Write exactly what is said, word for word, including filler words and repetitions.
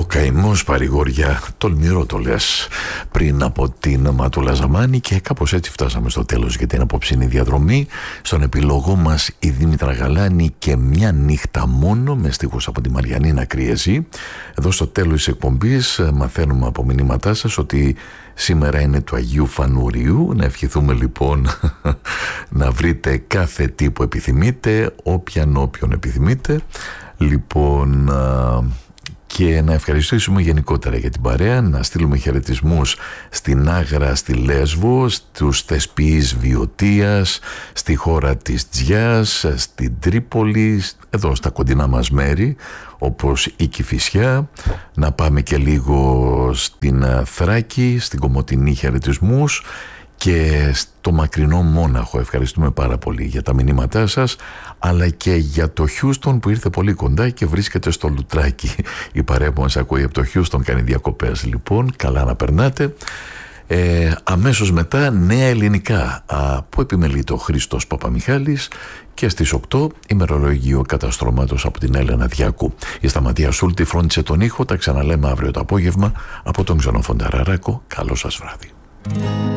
καημός παρηγοριά, τολμηρό το λες, πριν από την Ματούλα Ζαμάνη, και κάπως έτσι φτάσαμε στο τέλος για την απόψινή διαδρομή. Στον επιλογό μας η Δήμητρα Γαλάνη και Μια νύχτα μόνο, με στίχους από τη Μαριανίνα Κριεζή. Εδώ στο τέλος της εκπομπής μαθαίνουμε από μηνύματά σας ότι σήμερα είναι του Αγίου Φανουριού. Να ευχηθούμε λοιπόν να βρείτε κάθε τι που επιθυμείτε, όποιαν όποιον επιθυμείτε. Λοιπόν, και να ευχαριστήσουμε γενικότερα για την παρέα, να στείλουμε χαιρετισμούς στην Άγρα, στη Λέσβο, στους θεσποιείς Βιωτίας, στη χώρα της Τζιάς, στην Τρίπολη, εδώ στα κοντινά μας μέρη, όπως η Κηφισιά. Να πάμε και λίγο στην Θράκη, στην Κομοτηνή, χαιρετισμούς. Και στο μακρινό Μόναχο ευχαριστούμε πάρα πολύ για τα μηνύματά σας, αλλά και για το Χιούστον που ήρθε πολύ κοντά και βρίσκεται στο Λουτράκι. Η παρέα που μας ακούει από το Χιούστον κάνει διακοπές. Λοιπόν, καλά να περνάτε. ε, Αμέσως μετά νέα ελληνικά, α, που επιμελείται ο Χρήστος Παπαμιχάλης, και στις οκτώ ημερολογείο καταστρώματος από την Έλενα Διάκου. Η Σταματία Σούλτη φρόντισε τον ήχο. Τα ξαναλέμε αύριο το απόγευμα από τον Ξενό Φονταραράκο. Καλό σας βράδυ.